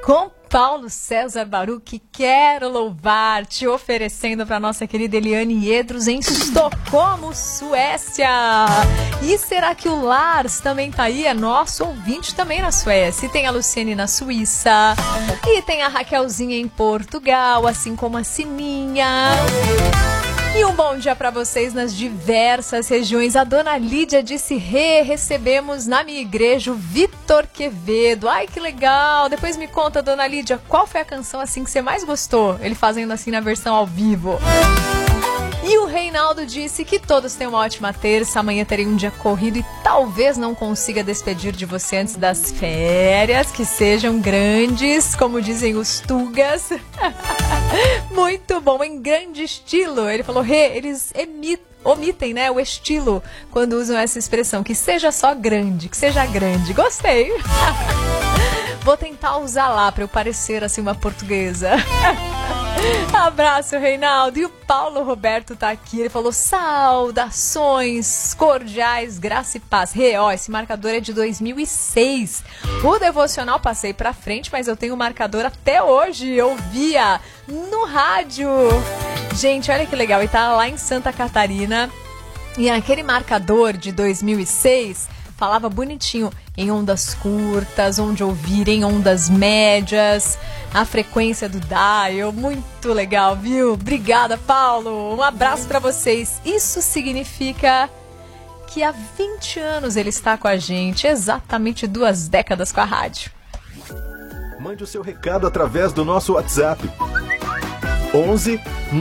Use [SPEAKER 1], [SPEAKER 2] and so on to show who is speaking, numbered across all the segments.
[SPEAKER 1] com Paulo César Baruch, quero louvar, te oferecendo para nossa querida Eliane Edros em Estocolmo, Suécia. E será que o Lars também tá aí? É nosso ouvinte também na Suécia. E tem a Luciane na Suíça. E tem a Raquelzinha em Portugal, assim como a Sininha. E um bom dia para vocês nas diversas regiões. A dona Lídia disse: recebemos na minha igreja o Vitor Quevedo. Ai, que legal! Depois me conta, dona Lídia, qual foi a canção assim que você mais gostou? Ele fazendo assim na versão ao vivo. E o Reinaldo disse que todos tenham uma ótima terça. Amanhã terei um dia corrido e talvez não consiga despedir de você antes das férias, que sejam grandes, como dizem os tugas. Muito bom, em grande estilo. Ele falou, eles omitem, né, o estilo quando usam essa expressão, que seja só grande, que seja grande. Gostei. Vou tentar usar lá para eu parecer assim uma portuguesa. Abraço, Reinaldo. E o Paulo Roberto tá aqui. Ele falou: saudações cordiais, graça e paz. Esse marcador é de 2006. O devocional passei pra frente, mas eu tenho o marcador até hoje. Eu via no rádio. Gente, olha que legal. Ele tá lá em Santa Catarina. E aquele marcador de 2006 falava bonitinho em ondas curtas, onde ouvir, em ondas médias, a frequência do dial. Muito legal, viu? Obrigada, Paulo. Um abraço para vocês. Isso significa que há 20 anos ele está com a gente, exatamente 2 décadas com a rádio.
[SPEAKER 2] Mande o seu recado através do nosso WhatsApp. 11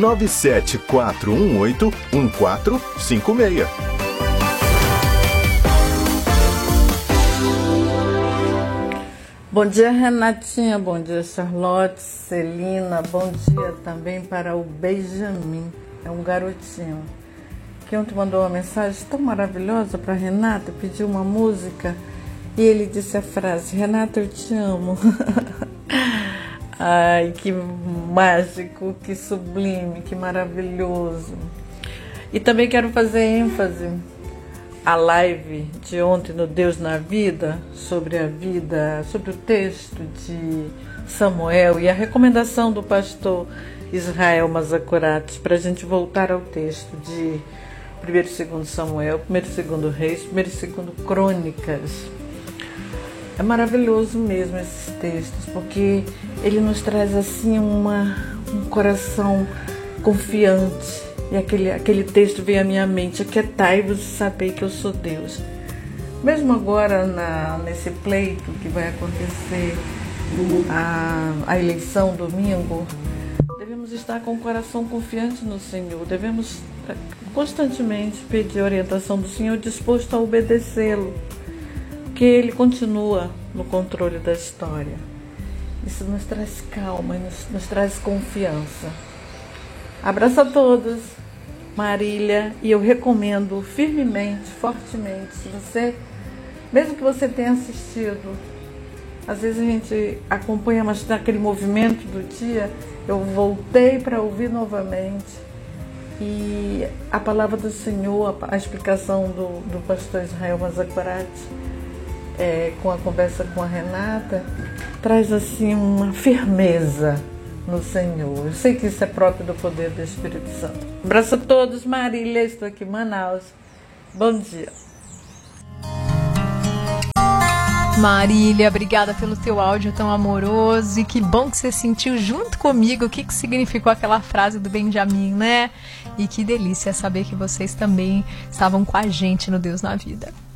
[SPEAKER 2] 97418 1456.
[SPEAKER 3] Bom dia, Renatinha, bom dia, Charlotte, Celina, bom dia também para o Benjamin, é um garotinho, que ontem mandou uma mensagem tão maravilhosa para Renata, pediu uma música e ele disse a frase: Renata, eu te amo. Ai, que mágico, que sublime, que maravilhoso. E também quero fazer ênfase a live de ontem no Deus na Vida, sobre a vida, sobre o texto de Samuel e a recomendação do pastor Israel Mazacurati para a gente voltar ao texto de 1º e 2º Samuel, 1º e 2º Reis, 1º e 2º Crônicas. É maravilhoso mesmo esses textos, porque ele nos traz assim um coração confiante. E aquele texto veio à minha mente: aquietai-vos e sabei que eu sou Deus. Mesmo agora, nesse pleito que vai acontecer, a eleição domingo, devemos estar com o coração confiante no Senhor. Devemos constantemente pedir a orientação do Senhor, disposto a obedecê-lo, porque Ele continua no controle da história. Isso nos traz calma e nos traz confiança. Abraço a todos, Marília, e eu recomendo firmemente, fortemente, se você, mesmo que você tenha assistido, às vezes a gente acompanha, mas naquele movimento do dia, eu voltei para ouvir novamente, e a palavra do Senhor, a explicação do pastor Israel Mazacurati, com a conversa com a Renata, traz assim uma firmeza no Senhor. Eu sei que isso é próprio do poder do Espírito Santo. Um abraço a todos, Marília, estou aqui em Manaus. Bom dia.
[SPEAKER 1] Marília, obrigada pelo teu áudio tão amoroso, e que bom que você sentiu junto comigo o que significou aquela frase do Benjamin, né? E que delícia saber que vocês também estavam com a gente no Deus na Vida.